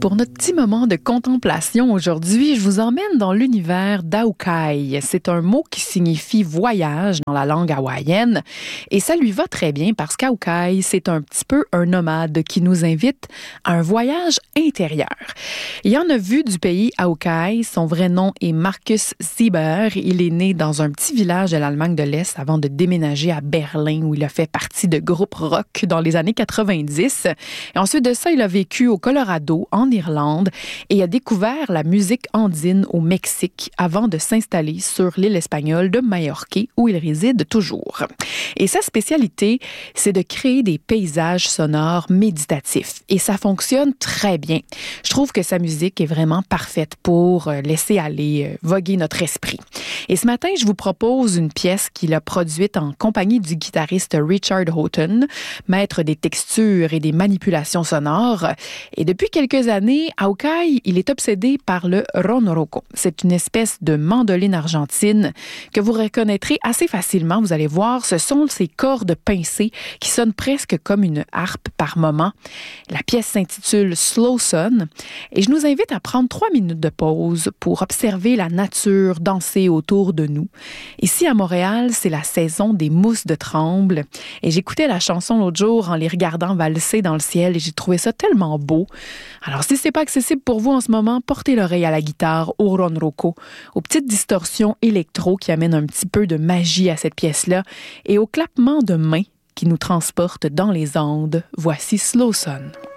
Pour notre petit moment de contemplation aujourd'hui, je vous emmène dans l'univers d'Aukai. C'est un mot qui signifie voyage dans la langue hawaïenne et ça lui va très bien parce qu'Aukai, c'est un petit peu un nomade qui nous invite à un voyage intérieur. Il en a vu du pays Aukai. Son vrai nom est Markus Sieber. Il est né dans un petit village de l'Allemagne de l'Est avant de déménager à Berlin où il a fait partie de groupes rock dans les années 90. Et ensuite de ça, il a vécu au Colorado, en Irlande, et a découvert la musique andine au Mexique avant de s'installer sur l'île espagnole de Majorque, où il réside toujours. Et sa spécialité, c'est de créer des paysages sonores méditatifs. Et ça fonctionne très bien. Je trouve que sa musique est vraiment parfaite pour laisser aller, voguer notre esprit. Et ce matin, je vous propose une pièce qu'il a produite en compagnie du guitariste Richard Houghton, maître des textures et des manipulations sonores. Et depuis quelques années, Aukai, il est obsédé par le ronroco. C'est une espèce de mandoline argentine que vous reconnaîtrez assez facilement. Vous allez voir, ce sont ces cordes pincées qui sonnent presque comme une harpe par moment. La pièce s'intitule Slow Sun et je nous invite à prendre 3 minutes de pause pour observer la nature danser autour de nous. Ici à Montréal, c'est la saison des mousses de tremble et j'écoutais la chanson l'autre jour en les regardant valser dans le ciel et j'ai trouvé ça tellement beau. Alors si c'est pas accessible pour vous en ce moment, portez l'oreille à la guitare, au ronroco, aux petites distorsions électro qui amènent un petit peu de magie à cette pièce-là et au clappement de mains qui nous transporte dans les Andes. Voici Slow Sun.